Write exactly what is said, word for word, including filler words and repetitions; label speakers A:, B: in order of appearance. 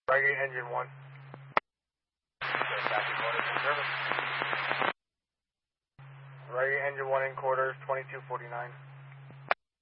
A: Target engine one. Target engine one in quarters, twenty-two forty-nine.